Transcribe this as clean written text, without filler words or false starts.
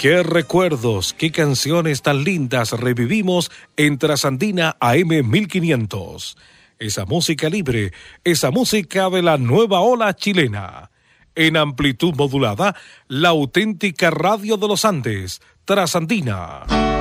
Qué recuerdos, qué canciones tan lindas revivimos en Trasandina AM 1500. Esa música libre, esa música de la nueva ola chilena. En amplitud modulada, la auténtica radio de los Andes, Trasandina.